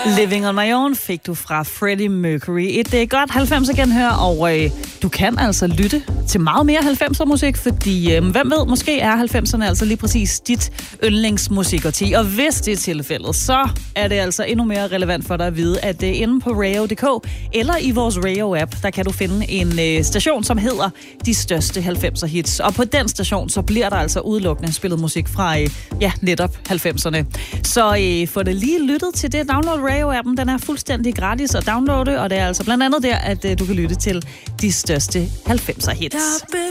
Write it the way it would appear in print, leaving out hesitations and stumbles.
Living on my own fik du fra Freddie Mercury. Et godt 90'er genhør, og du kan altså lytte til meget mere 90'er musik, fordi hvem ved, måske er 90'erne altså lige præcis dit yndlingsmusikårti. Og hvis det er tilfældet, så er det altså endnu mere relevant for dig at vide, at inde på Radio.dk eller i vores Radio-app, der kan du finde en station, som hedder De Største 90'er Hits. Og på den station, så bliver der altså udelukkende spillet musik fra, netop 90'erne. Så få det lige lyttet til det. Download Radio-appen, den er fuldstændig gratis at downloade, og det er altså blandt andet der, at du kan lytte til De Største 90'er Hits.